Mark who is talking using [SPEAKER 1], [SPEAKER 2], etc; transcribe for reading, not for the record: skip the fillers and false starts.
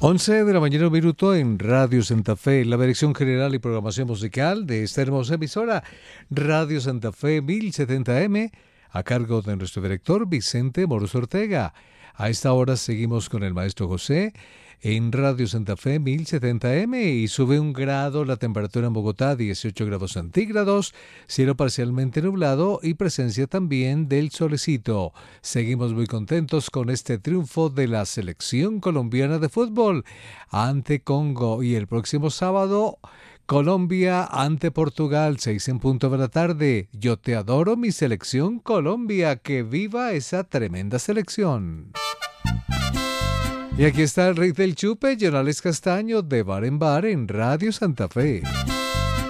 [SPEAKER 1] 11 de la mañana, un minuto en Radio Santa Fe, la dirección general y programación musical de esta hermosa emisora, Radio Santa Fe 1070M, a cargo de nuestro director Vicente Moros Ortega. A esta hora seguimos con el maestro José en Radio Santa Fe 1070M y sube 1 grado la temperatura en Bogotá, 18 grados centígrados, cielo parcialmente nublado y presencia también del solecito. Seguimos muy contentos con este triunfo de la selección colombiana de fútbol ante Congo y el próximo sábado Colombia ante Portugal, 6 en punto de la tarde. Yo te adoro, mi selección Colombia, que viva esa tremenda selección. Y aquí está el rey del chupe, Jonales Castaño, de bar en bar en Radio Santa Fe.